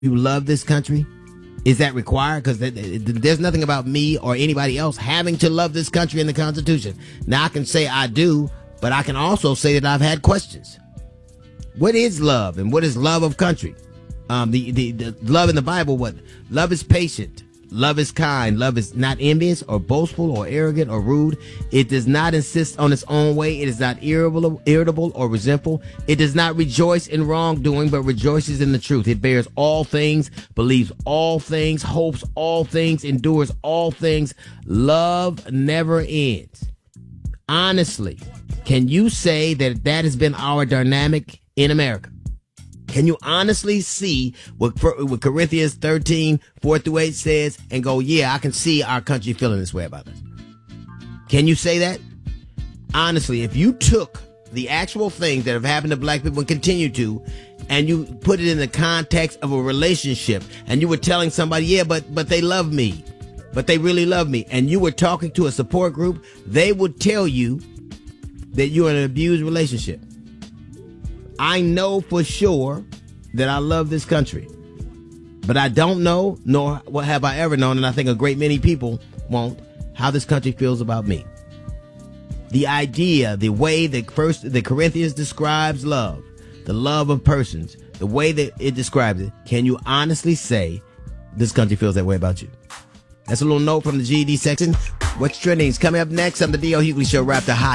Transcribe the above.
you love this country? Is that required? Because there's nothing about me or anybody else having to love this country in the Constitution. Now, I can say I do, but I can also say that I've had questions. What is love, and what is love of country? The love in the Bible, what? Love is patient. Love is kind. Love is not envious or boastful or arrogant or rude. It does not insist on its own way. It is not irritable or resentful. It does not rejoice in wrongdoing, but rejoices in the truth. It bears all things, believes all things, hopes all things, endures all things. Love never ends. Honestly, can you say that has been our dynamic in America? Can you honestly see what Corinthians 13, 4-8 says and go, yeah, I can see our country feeling this way about us? Can you say that? Honestly, if you took the actual things that have happened to black people and continue to, and you put it in the context of a relationship, and you were telling somebody, yeah, but they love me, but they really love me, and you were talking to a support group, they would tell you that you're in an abused relationship. I know for sure that I love this country, but I don't know, nor what have I ever known, and I think a great many people won't, how this country feels about me. The idea, the way that the Corinthians describes love, the love of persons, the way that it describes it, can you honestly say this country feels that way about you? That's a little note from the GED section. What's trending is coming up next on the D.L. Hughley Show. Wrap the hot.